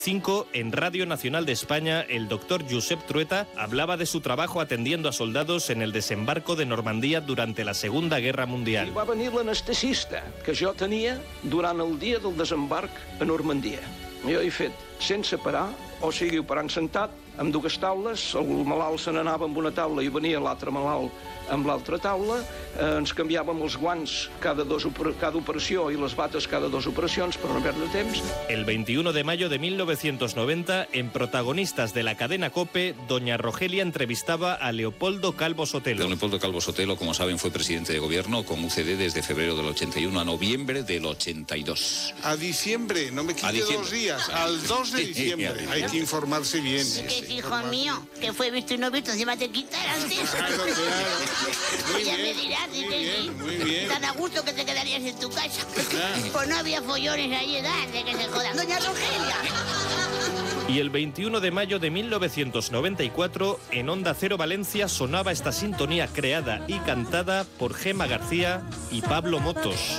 5, en Radio Nacional de España, el doctor Josep Trueta hablaba de su trabajo atendiendo a soldados en el desembarco de Normandía durante la Segunda Guerra Mundial. I va venir l'anestesista que jo tenia durant el dia del desembarc a Normandia. Jo he fet sense parar, o sigui, operant sentat, amb dues taules, el malalt se n'anava amb una taula i venia l'altre malalt amb l'altra taula, ens canviàvem els guants cada operació i les bates cada 2 operacions per no perdre temps. El 21 de mayo de 1990, en Protagonistas de la cadena COPE, doña Rogelia entrevistaba a Leopoldo Calvo Sotelo. Don Leopoldo Calvo Sotelo, como saben, fue presidente de gobierno con UCD desde febrero del 81 a noviembre del 82. A diciembre, no me quite 2 días, al 2 de diciembre. Hay que informarse bien. Que hijo mío, que fue visto y no visto, encima te quitar antes. Claro. Muy Ya bien, me dirás, muy bien. tan a gusto que te quedarías en tu casa. Claro. Pues no había follones ahí, de que se jodan. Doña Rogelia. Y el 21 de mayo de 1994, en Onda Cero Valencia sonaba esta sintonía creada y cantada por Gema García y Pablo Motos.